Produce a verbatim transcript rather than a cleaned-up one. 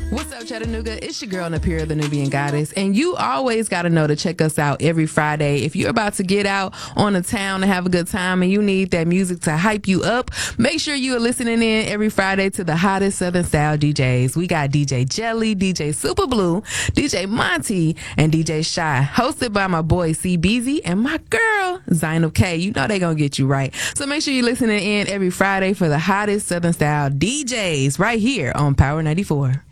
What's up, Chattanooga? It's your girl, Napira, the Nubian Goddess, and you always got to know to check us out every Friday. If you're about to get out on the town and have a good time and you need that music to hype you up, make sure you are listening in every Friday to the hottest Southern Style D Js. We got D J Jelly, D J Super Blue, D J Monty, and D J Shy, hosted by my boy C Beezy and my girl, Zainab K. You know they going to get you right. So make sure you're listening in every Friday for the hottest Southern Style D Js right here on Power ninety-four.